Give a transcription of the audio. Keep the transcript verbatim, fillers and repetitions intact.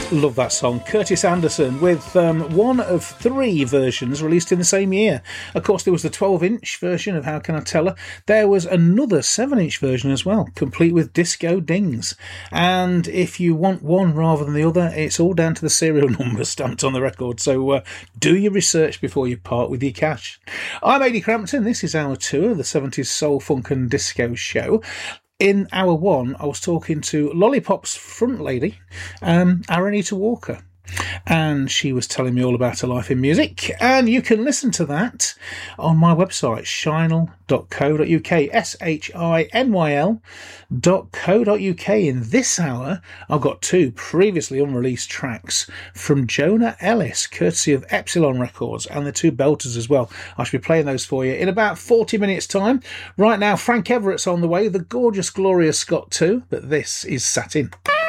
Love that song. Curtis Anderson with um, one of three versions released in the same year. Of course, there was the twelve inch version of How Can I Tell Her. There was another seven inch version as well, complete with disco dings. And if you want one rather than the other, it's all down to the serial number stamped on the record. So uh, do your research before you part with your cash. I'm Ady Crampton. This is our tour of the seventies Soul, Funk and Disco show. In hour one, I was talking to Lollipop's front lady, um, Aranita Walker, and she was telling me all about her life in music, and you can listen to that on my website, shinel dot co dot uk, S H I N Y L dot co dot uk. In this hour, I've got two previously unreleased tracks from Jonah Ellis, courtesy of Epsilon Records, and the two belters as well. I should be playing those for you in about forty minutes' time. Right now, Frank Everett's on the way, the gorgeous Gloria Scott too, but this is Satin.